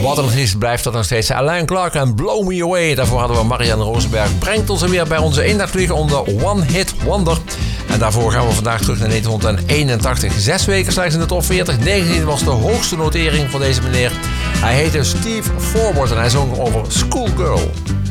Wat een artiest blijft dat nog steeds. Alain Clark en Blow Me Away. Daarvoor hadden we Marianne Rosenberg. Brengt ons weer bij onze eendagsvliegen onder One Hit Wonder. En daarvoor gaan we vandaag terug naar 1981. 6 weken slechts in de top 40. 19 was de hoogste notering voor deze meneer. Hij heette Steve Forward en hij zong over Schoolgirl.